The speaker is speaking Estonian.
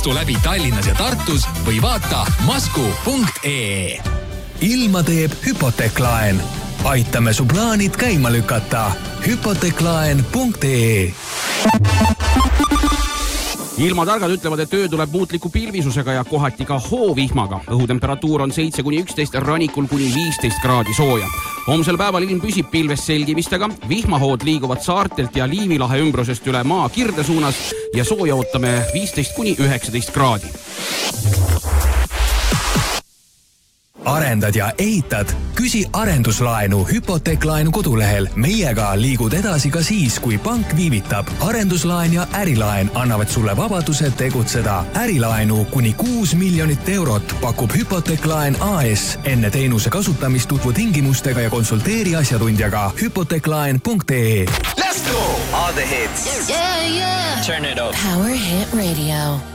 Astu läbi Tallinnas ja Tartus või vaata masku.ee. Ilma teeb hüpoteeklaen. Aitame su plaanid käima lükata. Hüpoteeklaen.ee. Ilmatargad ütlevad, et öö tuleb muutliku pilvisusega ja kohati ka hoovihmaga. Õhutemperatuur on 7-11, rannikul kuni 15 kraadi sooja. Homsel päeval ilm püsib pilves selgimistega, vihmahood liiguvad saartelt ja Liivilahe ümbrusest üle maa Kirde suunas ja sooja ootame 15-19 kraadi. Arendad ja ehitad? Küsi arenduslaenu hüpoteeklaenu kodulehel. Meiega liigud edasi ka siis, kui pank viivitab. Arenduslaen ja ärilaen annavad sulle vabaduse tegutseda. Ärilaenu kuni 6 miljonit eurot pakub Hüpoteeklaen AS. Enne teenuse kasutamist tutvu tingimustega ja konsulteeri asjatundjaga. Hüpoteeklaen.ee. Let's go! All the hits. Yeah. Turn it up. Power Hit Radio.